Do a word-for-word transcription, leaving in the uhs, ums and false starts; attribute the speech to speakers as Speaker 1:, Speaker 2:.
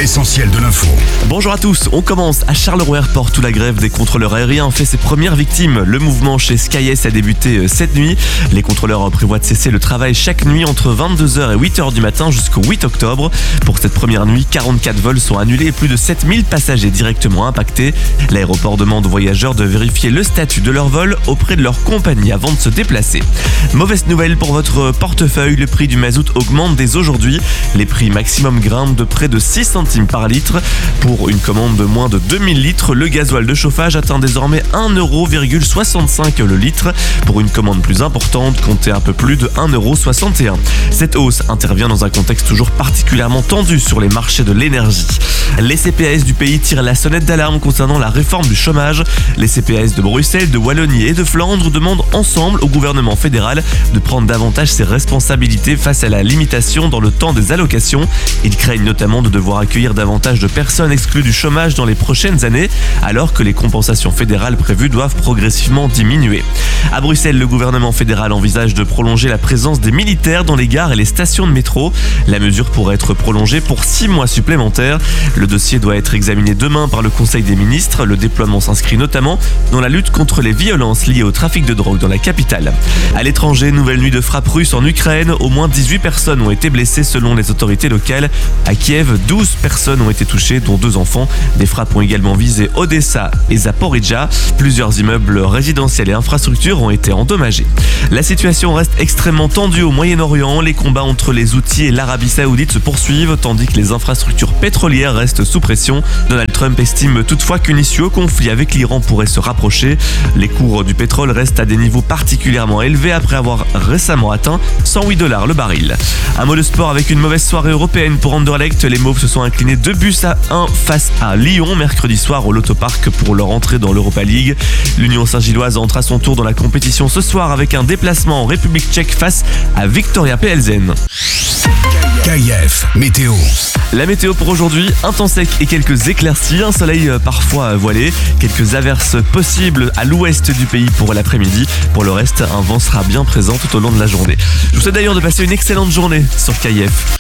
Speaker 1: l'essentiel de l'info.
Speaker 2: Bonjour à tous, on commence à Charleroi Airport où la grève des contrôleurs aériens fait ses premières victimes. Le mouvement chez SkyS a débuté cette nuit. Les contrôleurs prévoient de cesser le travail chaque nuit entre vingt-deux heures et huit heures du matin jusqu'au huit octobre. Pour cette première nuit, quarante-quatre vols sont annulés et plus de sept mille passagers directement impactés. L'aéroport demande aux voyageurs de vérifier le statut de leur vol auprès de leur compagnie avant de se déplacer. Mauvaise nouvelle pour votre portefeuille, le prix du mazout augmente dès aujourd'hui. Les prix maximum grimpent de près de six centimes par litre. Pour une commande de moins de deux mille litres, le gasoil de chauffage atteint désormais un euro soixante-cinq le litre. Pour une commande plus importante, comptez un peu plus de un euro soixante et un. Cette hausse intervient dans un contexte toujours particulièrement tendu sur les marchés de l'énergie. Les C P A S du pays tirent la sonnette d'alarme concernant la réforme du chômage. Les C P A S de Bruxelles, de Wallonie et de Flandre demandent ensemble au gouvernement fédéral de prendre davantage ses responsabilités face à la limitation dans le temps des allocations. Ils craignent notamment de devoir accueillir davantage de personnes exclues du chômage dans les prochaines années, alors que les compensations fédérales prévues doivent progressivement diminuer. À Bruxelles, le gouvernement fédéral envisage de prolonger la présence des militaires dans les gares et les stations de métro. La mesure pourrait être prolongée pour six mois supplémentaires. Le dossier doit être examiné demain par le Conseil des ministres. Le déploiement s'inscrit notamment dans la lutte contre les violences liées au trafic de drogue dans la capitale. À l'étranger, nouvelle nuit de frappe russe en Ukraine. Au moins dix-huit personnes ont été blessées selon les autorités locales. À Kiev, douze personnes ont été touchées, dont deux enfants. Des frappes ont également visé Odessa et Zaporizhzhia. Plusieurs immeubles résidentiels et infrastructures ont été endommagés. La situation reste extrêmement tendue au Moyen-Orient. Les combats entre les Houthis et l'Arabie Saoudite se poursuivent, tandis que les infrastructures pétrolières restent sous pression. Donald Trump estime toutefois qu'une issue au conflit avec l'Iran pourrait se rapprocher. Les cours du pétrole restent à des niveaux particulièrement élevés après avoir récemment atteint cent huit dollars le baril. Un mot de sport avec une mauvaise soirée européenne pour Anderlecht. Les Mauves se sont inclinés deux buts à un face à Lyon mercredi soir au Lotto Park pour leur entrée dans l'Europa League. L'Union Saint-Gilloise entre à son tour dans la compétition ce soir avec un déplacement en République tchèque face à Viktoria Plzen.
Speaker 1: K I F Météo.
Speaker 2: La météo pour aujourd'hui, un temps sec et quelques éclaircies, un soleil parfois voilé, quelques averses possibles à l'ouest du pays pour l'après-midi. Pour le reste, un vent sera bien présent tout au long de la journée. Je vous souhaite d'ailleurs de passer une excellente journée sur K I F.